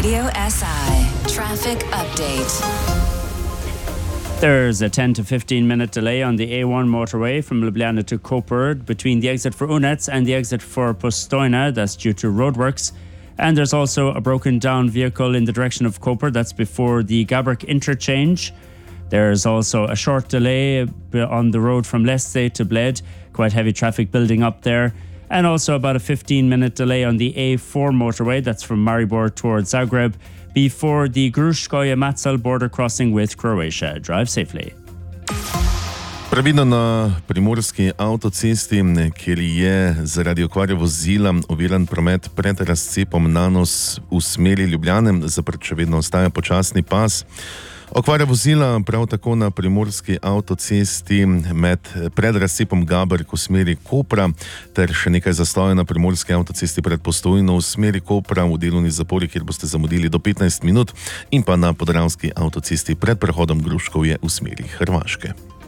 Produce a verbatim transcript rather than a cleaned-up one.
Radio S I Traffic Update. There's a ten to fifteen minute delay on the A one motorway from Ljubljana to Koper between the exit for Unec and the exit for Postojna. That's due to roadworks. And there's also a broken down vehicle in the direction of Koper. That's before the Gabrick interchange. There's also a short delay on the road from Leste to Bled. Quite heavy traffic building up there. And also about a fifteen minute delay on the A four motorway. That's from Maribor towards Zagreb before the Gruškoje-Macelj border crossing with Croatia. Drive safely. Previdno na primorski avtocesti, kjer je zaradi okvare vozila oviran promet pred razcepom Nanos v smeri Ljubljane, zaprt še vedno ostaja počasni pas. Okvara vozila prav tako na primorski avtocesti med pred razcepom Gaberk v smeri Kopra ter še nekaj zastoja na primorski avtocesti pred Postojno v smeri Kopra v delovni zapori, kjer boste zamudili do petnajst minut, in pa na podravski avtocesti pred prehodom Gruškovje v smeri Hrvaške.